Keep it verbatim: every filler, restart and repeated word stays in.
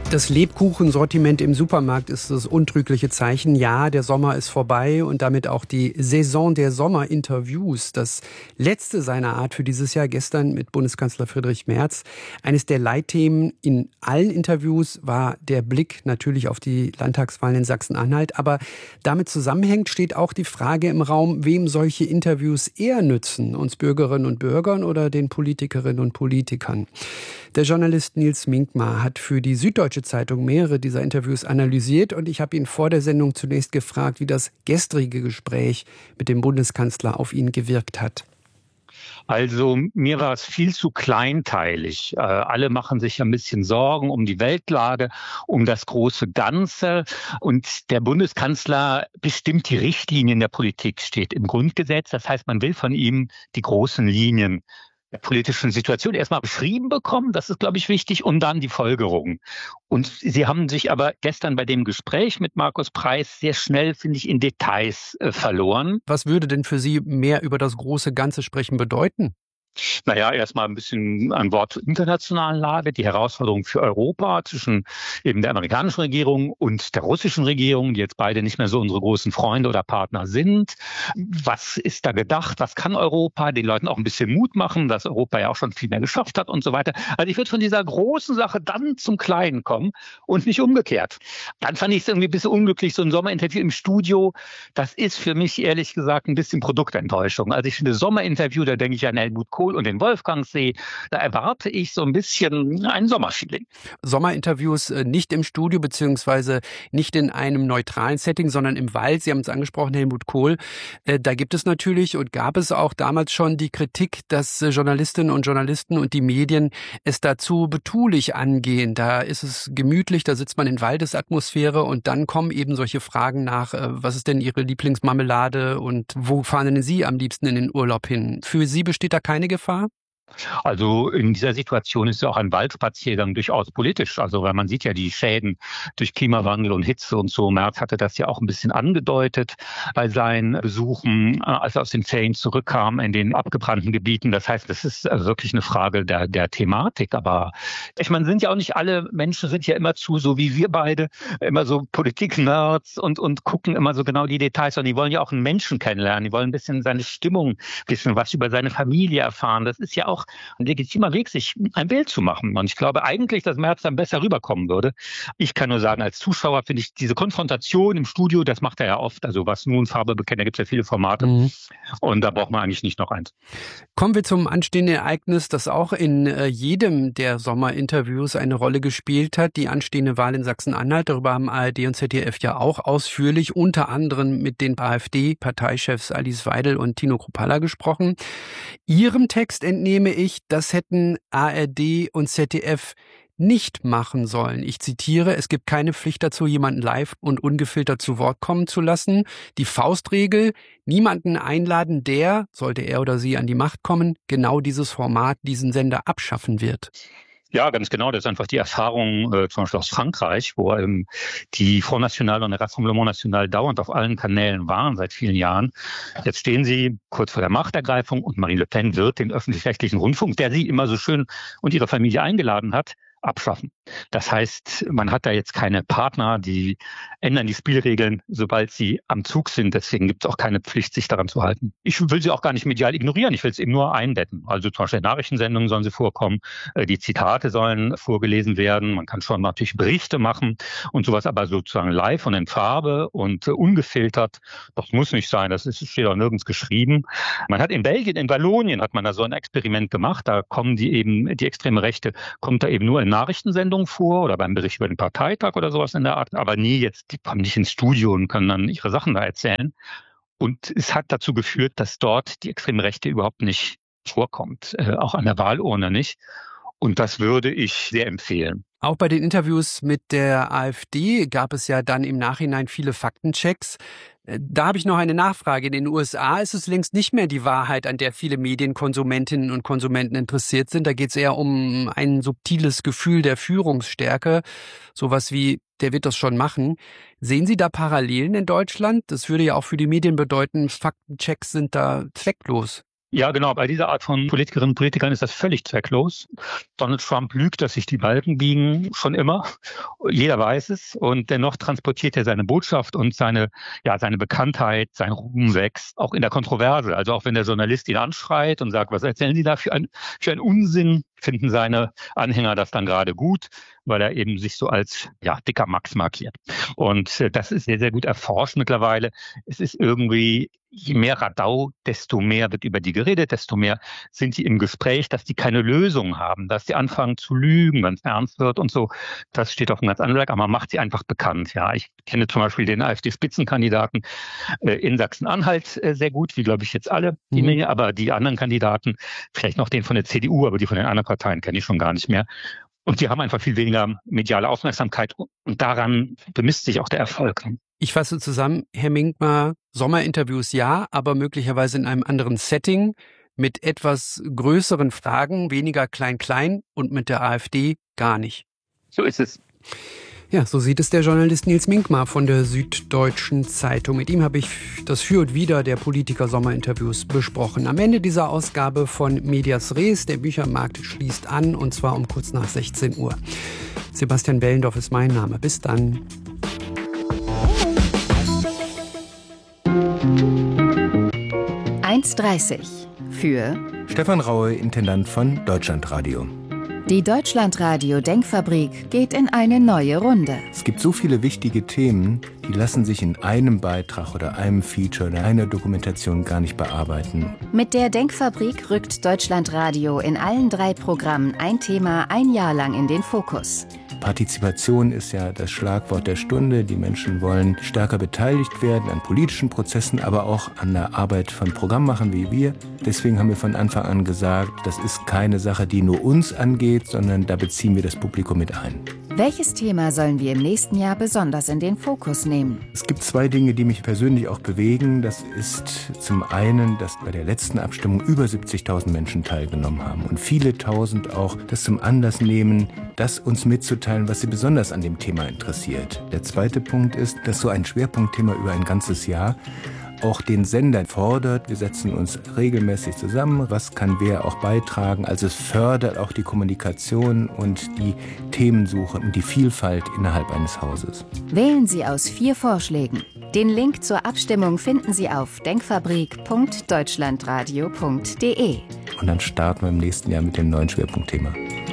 Das Lebkuchensortiment im Supermarkt ist das untrügliche Zeichen. Ja, der Sommer ist vorbei und damit auch die Saison der Sommerinterviews. Das letzte seiner Art für dieses Jahr, gestern mit Bundeskanzler Friedrich Merz. Eines der Leitthemen in allen Interviews war der Blick natürlich auf die Landtagswahlen in Sachsen-Anhalt. Aber damit zusammenhängt steht auch die Frage im Raum, wem solche Interviews eher nützen. Uns Bürgerinnen und Bürgern oder den Politikerinnen und Politikern. Der Journalist Nils Minkmar hat für die Süddeutsche Zeitung mehrere dieser Interviews analysiert und ich habe ihn vor der Sendung zunächst gefragt, wie das gestrige Gespräch mit dem Bundeskanzler auf ihn gewirkt hat. Also mir war es viel zu kleinteilig. Äh, alle machen sich ein bisschen Sorgen um die Weltlage, um das große Ganze. Und der Bundeskanzler bestimmt die Richtlinien der Politik, steht im Grundgesetz. Das heißt, man will von ihm die großen Linien der politischen Situation erstmal beschrieben bekommen, das ist, glaube ich, wichtig, und dann die Folgerungen. Und Sie haben sich aber gestern bei dem Gespräch mit Markus Preis sehr schnell, finde ich, in Details äh, verloren. Was würde denn für Sie mehr über das große Ganze sprechen bedeuten? Naja, erstmal ein bisschen ein Wort zur internationalen Lage, die Herausforderung für Europa zwischen eben der amerikanischen Regierung und der russischen Regierung, die jetzt beide nicht mehr so unsere großen Freunde oder Partner sind. Was ist da gedacht? Was kann Europa? Den Leuten auch ein bisschen Mut machen, dass Europa ja auch schon viel mehr geschafft hat und so weiter. Also ich würde von dieser großen Sache dann zum Kleinen kommen und nicht umgekehrt. Dann fand ich es irgendwie ein bisschen unglücklich, so ein Sommerinterview im Studio. Das ist für mich ehrlich gesagt ein bisschen Produktenttäuschung. Also ich finde Sommerinterview, da denke ich an Helmut Kohl und den Wolfgangsee, da erwarte ich so ein bisschen ein Sommerfeeling. Sommerinterviews nicht im Studio beziehungsweise nicht in einem neutralen Setting, sondern im Wald. Sie haben es angesprochen, Helmut Kohl. Da gibt es natürlich und gab es auch damals schon die Kritik, dass Journalistinnen und Journalisten und die Medien es dazu betulich angehen. Da ist es gemütlich, da sitzt man in Waldesatmosphäre und dann kommen eben solche Fragen nach, was ist denn Ihre Lieblingsmarmelade und wo fahren denn Sie am liebsten in den Urlaub hin? Für Sie besteht da keine Gefahr? Also in dieser Situation ist ja auch ein Waldspaziergang durchaus politisch. Also weil man sieht ja die Schäden durch Klimawandel und Hitze und so. Merz hatte das ja auch ein bisschen angedeutet bei seinen Besuchen, als er aus den Ferien zurückkam in den abgebrannten Gebieten. Das heißt, das ist also wirklich eine Frage der, der Thematik. Aber ich meine, sind ja auch nicht alle Menschen sind ja immer zu, so wie wir beide, immer so Politik-Nerds und, und gucken immer so genau die Details. Und die wollen ja auch einen Menschen kennenlernen. Die wollen ein bisschen seine Stimmung, ein bisschen was über seine Familie erfahren. Das ist ja auch ein legitimer Weg, sich ein Bild zu machen. Und ich glaube eigentlich, dass Merz dann besser rüberkommen würde. Ich kann nur sagen, als Zuschauer finde ich diese Konfrontation im Studio, das macht er ja oft. Also was nun Farbe bekennt, da gibt es ja viele Formate. Mhm. Und da braucht man eigentlich nicht noch eins. Kommen wir zum anstehenden Ereignis, das auch in äh, jedem der Sommerinterviews eine Rolle gespielt hat. Die anstehende Wahl in Sachsen-Anhalt. Darüber haben A R D und Z D F ja auch ausführlich, unter anderem mit den AfD-Parteichefs Alice Weidel und Tino Kruppalla gesprochen. Ihrem Text entnehme ich, das hätten A R D und Z D F nicht machen sollen. Ich zitiere, es gibt keine Pflicht dazu, jemanden live und ungefiltert zu Wort kommen zu lassen. Die Faustregel, niemanden einladen, der, sollte er oder sie an die Macht kommen, genau dieses Format, diesen Sender abschaffen wird. Ja, ganz genau. Das ist einfach die Erfahrung äh, zum Beispiel aus Frankreich, wo ähm, die Front National und der Rassemblement National dauernd auf allen Kanälen waren seit vielen Jahren. Jetzt stehen sie kurz vor der Machtergreifung und Marine Le Pen wird den öffentlich-rechtlichen Rundfunk, der sie immer so schön und ihre Familie eingeladen hat, abschaffen. Das heißt, man hat da jetzt keine Partner, die ändern die Spielregeln, sobald sie am Zug sind. Deswegen gibt es auch keine Pflicht, sich daran zu halten. Ich will sie auch gar nicht medial ignorieren. Ich will es eben nur einbetten. Also zum Beispiel in Nachrichtensendungen sollen sie vorkommen. Die Zitate sollen vorgelesen werden. Man kann schon natürlich Berichte machen und sowas, aber sozusagen live und in Farbe und ungefiltert, das muss nicht sein. Das ist, steht auch nirgends geschrieben. Man hat in Belgien, in Wallonien hat man da so ein Experiment gemacht. Da kommen die eben, die extreme Rechte, kommt da eben nur in Nachrichtensendungen vor oder beim Bericht über den Parteitag oder sowas in der Art, aber nie jetzt, die kommen nicht ins Studio und können dann ihre Sachen da erzählen. Und es hat dazu geführt, dass dort die extreme Rechte überhaupt nicht vorkommt, äh, auch an der Wahlurne nicht. Und das würde ich sehr empfehlen. Auch bei den Interviews mit der AfD gab es ja dann im Nachhinein viele Faktenchecks. Da habe ich noch eine Nachfrage. In den U S A ist es längst nicht mehr die Wahrheit, an der viele Medienkonsumentinnen und Konsumenten interessiert sind. Da geht es eher um ein subtiles Gefühl der Führungsstärke. Sowas wie, der wird das schon machen. Sehen Sie da Parallelen in Deutschland? Das würde ja auch für die Medien bedeuten, Faktenchecks sind da zwecklos. Ja, genau. Bei dieser Art von Politikerinnen und Politikern ist das völlig zwecklos. Donald Trump lügt, dass sich die Balken biegen, schon immer. Jeder weiß es. Und dennoch transportiert er seine Botschaft und seine, ja, seine Bekanntheit, sein Ruhm wächst, auch in der Kontroverse. Also auch wenn der Journalist ihn anschreit und sagt, was erzählen Sie da für ein, für ein Unsinn, finden seine Anhänger das dann gerade gut, weil er eben sich so als, ja, dicker Max markiert. Und äh, das ist sehr, sehr gut erforscht mittlerweile. Es ist irgendwie, je mehr Radau, desto mehr wird über die geredet, desto mehr sind die im Gespräch, dass die keine Lösung haben, dass die anfangen zu lügen, wenn es ernst wird und so. Das steht auf dem ganz anderen Blatt, aber man macht sie einfach bekannt. Ja, ich kenne zum Beispiel den AfD-Spitzenkandidaten äh, in Sachsen-Anhalt äh, sehr gut, wie glaube ich jetzt alle, die mhm. mir, aber die anderen Kandidaten, vielleicht noch den von der C D U, aber die von den anderen Parteien kenne ich schon gar nicht mehr. Und die haben einfach viel weniger mediale Aufmerksamkeit und daran bemisst sich auch der Erfolg. Ich fasse zusammen, Herr Minkmar, Sommerinterviews ja, aber möglicherweise in einem anderen Setting, mit etwas größeren Fragen, weniger klein-klein und mit der AfD gar nicht. So ist es. Ja, so sieht es der Journalist Nils Minkmar von der Süddeutschen Zeitung. Mit ihm habe ich das Für und Wider der Politiker-Sommerinterviews besprochen. Am Ende dieser Ausgabe von Medias Res, der Büchermarkt schließt an, und zwar um kurz nach sechzehn Uhr. Sebastian Bellendorf ist mein Name. Bis dann. eins dreißig für Stefan Raue, Intendant von Deutschlandradio. Die Deutschlandradio-Denkfabrik geht in eine neue Runde. Es gibt so viele wichtige Themen, die lassen sich in einem Beitrag oder einem Feature oder einer Dokumentation gar nicht bearbeiten. Mit der Denkfabrik rückt Deutschlandradio in allen drei Programmen ein Thema ein Jahr lang in den Fokus. Partizipation ist ja das Schlagwort der Stunde. Die Menschen wollen stärker beteiligt werden an politischen Prozessen, aber auch an der Arbeit von Programmmachern wie wir. Deswegen haben wir von Anfang an gesagt, das ist keine Sache, die nur uns angeht, sondern da beziehen wir das Publikum mit ein. Welches Thema sollen wir im nächsten Jahr besonders in den Fokus nehmen? Es gibt zwei Dinge, die mich persönlich auch bewegen. Das ist zum einen, dass bei der letzten Abstimmung über siebzigtausend Menschen teilgenommen haben und viele Tausend auch das zum Anlass nehmen, das uns mitzuteilen, was sie besonders an dem Thema interessiert. Der zweite Punkt ist, dass so ein Schwerpunktthema über ein ganzes Jahr auch den Sender fordert. Wir setzen uns regelmäßig zusammen. Was kann wer auch beitragen? Also es fördert auch die Kommunikation und die Themensuche und die Vielfalt innerhalb eines Hauses. Wählen Sie aus vier Vorschlägen. Den Link zur Abstimmung finden Sie auf denkfabrik punkt deutschlandradio punkt de. Und dann starten wir im nächsten Jahr mit dem neuen Schwerpunktthema.